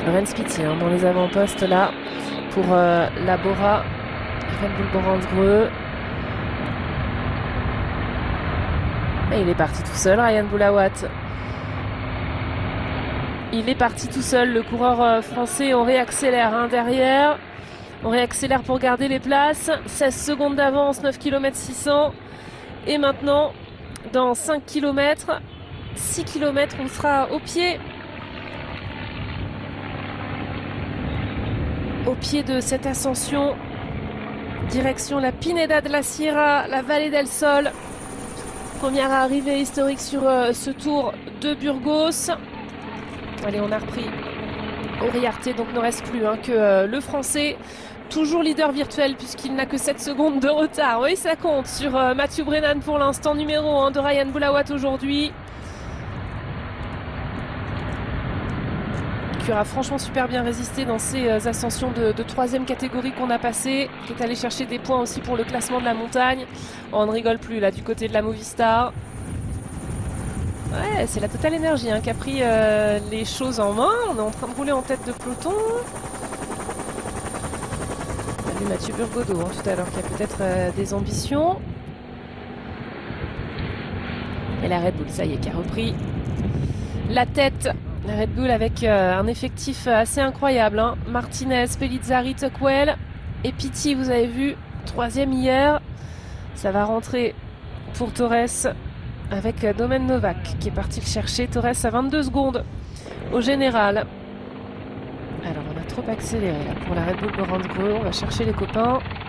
Lorenz Pitty dans les avant-postes là pour la Bora. Red Bull Boransgreux. Et il est parti tout seul, Ryan Boulawat. Il est parti tout seul, le coureur français. On réaccélère derrière. On réaccélère pour garder les places. 16 secondes d'avance, 9 km 600. Et maintenant, dans 5 km, 6 km, on sera au pied. Au pied de cette ascension. Direction la Pineda de la Sierra, la vallée del Sol. Première arrivée historique sur ce tour de Burgos. Allez, on a repris Uriarte, donc ne reste plus que le français. Toujours leader virtuel puisqu'il n'a que 7 secondes de retard. Oui, ça compte sur Mathieu Brennan pour l'instant, numéro 1 de Ryan Boulawat aujourd'hui. Qui aura franchement super bien résisté dans ces ascensions de 3e catégorie qu'on a passé, qui est allé chercher des points aussi pour le classement de la montagne. On ne rigole plus là du côté de la Movistar. Ouais, c'est la Total Energy qui a pris les choses en main. On est en train de rouler en tête de peloton. On a vu Mathieu Burgodeau tout à l'heure qui a peut-être des ambitions. Et la Red Bull, ça y est, qui a repris la tête. La Red Bull avec un effectif assez incroyable. Martinez, Pellizzari, Tuckwell et Pitty, vous avez vu, 3e hier. Ça va rentrer pour Torres avec Domen Novak qui est parti le chercher. Torres à 22 secondes au général. Alors on a trop accéléré là pour la Red Bull Boransgreux. On va chercher les copains.